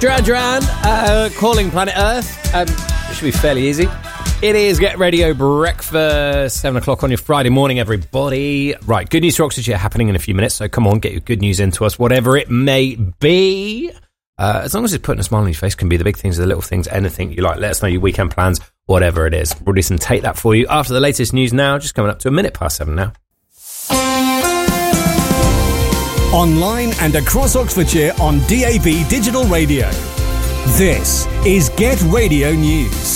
Duran Duran, calling planet Earth. It should be fairly easy. It is Get Radio Breakfast, 7 o'clock on your Friday morning, everybody. Right, good news for Oxfordshire happening in a few minutes, so come on, get your good news into us, whatever it may be. As long as it's putting a smile on your face, can be the big things, the little things, anything you like. Let us know your weekend plans, whatever it is. We'll do some Take That for you after the latest news now, just coming up to 7:01 now. Online and across Oxfordshire on DAB Digital Radio. This is Get Radio News.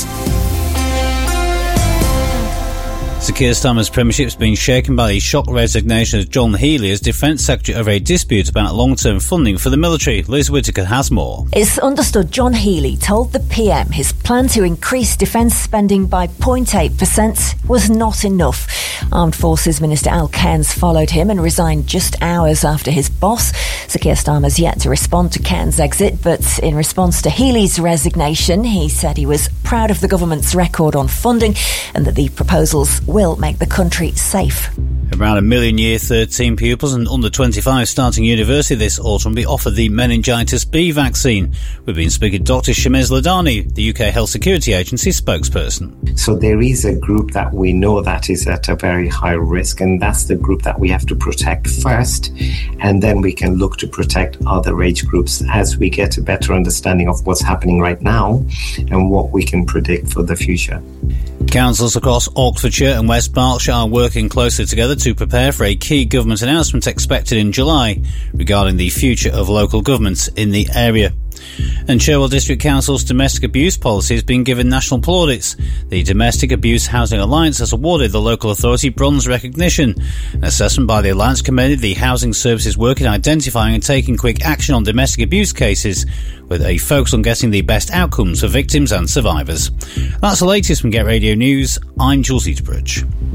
Sir Keir Starmer's premiership has been shaken by the shock resignation of John Healey as Defence Secretary over a dispute about long-term funding for the military. Liz Whittaker has more. It's understood John Healey told the PM his plan to increase defence spending by 0.8% was not enough. Armed Forces Minister Al Cairns followed him and resigned just hours after his boss. Sir Keir Starmer's yet to respond to Cairns' exit, but in response to Healey's resignation, he said he was proud of the government's record on funding and that the proposals will make the country safe. Around 1 million Year 13 pupils and under 25 starting university this autumn will be offered the meningitis B vaccine. We've been speaking to Dr. Shamez Ladani, the UK Health Security Agency spokesperson. So there is a group that we know that is at a very high risk, and that's the group that we have to protect first, and then we can look to protect other age groups as we get a better understanding of what's happening right now and what we can predict for the future. Councils across Oxfordshire and West Berkshire are working closely together to prepare for a key government announcement expected in July regarding the future of local governments in the area. And Cherwell District Council's domestic abuse policy has been given national plaudits. The Domestic Abuse Housing Alliance has awarded the local authority bronze recognition. An assessment by the Alliance commended the housing services work in identifying and taking quick action on domestic abuse cases, with a focus on getting the best outcomes for victims and survivors. That's the latest from Get Radio News. I'm Jules Eaterbridge.